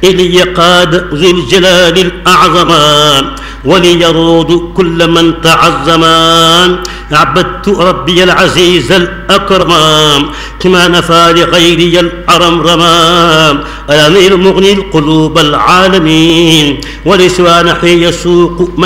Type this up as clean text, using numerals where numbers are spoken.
إلي قاد ذو الجلال الأعظم وليرود كل من تعظما. عبدت ربي العزيز الأكرم كما نفى لغيري الأرمرما. ألاني المغني القلوب العالمين ولسوى نحي يسوق